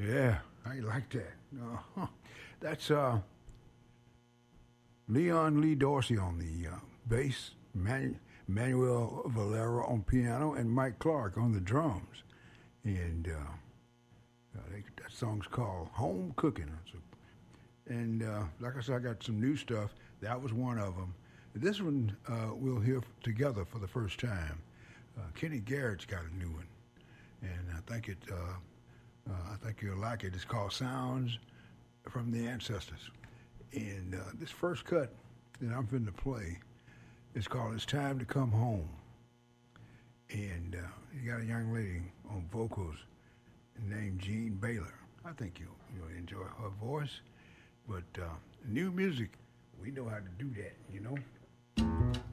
Yeah, I like that. That's Leon Lee Dorsey on the bass, Manuel Valera on piano, and Mike Clark on the drums. And that song's called Home Cooking. And like I said, I got some new stuff. That was one of them. This one we'll hear together for the first time. Kenny Garrett's got a new one, and I think you'll like it. It's called Sounds from the Ancestors. And this first cut that I'm finna play is called It's Time to Come Home. And you got a young lady on vocals named Jean Baylor. I think you'll enjoy her voice. But new music, we know how to do that, you know?